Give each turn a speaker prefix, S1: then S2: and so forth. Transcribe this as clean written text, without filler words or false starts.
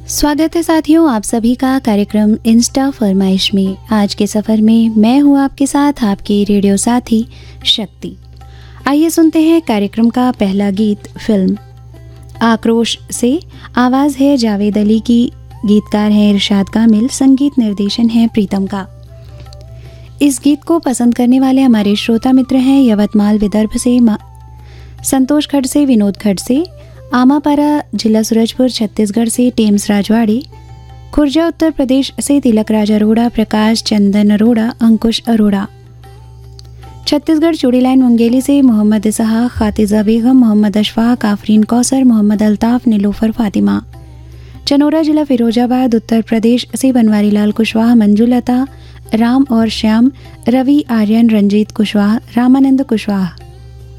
S1: स्वागत है साथियों आप सभी का कार्यक्रम इंस्टा फरमाइश में। आज के सफ़र में मैं हूँ आपके साथ आपकी रेडियो साथी शक्ति। आइए सुनते हैं कार्यक्रम का पहला गीत फिल्म आक्रोश से। आवाज़ है जावेद अली की, गीतकार हैं इरशाद कामिल, संगीत निर्देशन है प्रीतम का। इस गीत को पसंद करने वाले हमारे श्रोता मित्र हैं यवतमाल विदर्भ से संतोष खड़ से, विनोद खड़ से, आमापारा जिला सूरजपुर छत्तीसगढ़ से टेम्स राजवाड़ी, खुर्जा उत्तर प्रदेश से तिलक राज अरोड़ा, प्रकाश चंदन अरोड़ा, अंकुश अरोड़ा, छत्तीसगढ़ चूड़ी लाइन मुंगेली से मोहम्मद इसहाक, खातिजा बेगम, मोहम्मद अशफाक, आफरीन कौसर, मोहम्मद अल्ताफ, नीलोफर फातिमा, चनोरा जिला फिरोजाबाद उत्तर प्रदेश से बनवारी लाल कुशवाहा, मंजुलता, राम और श्याम, रवि आर्यन, रंजीत कुशवाहा, रामानंद कुशवाहा,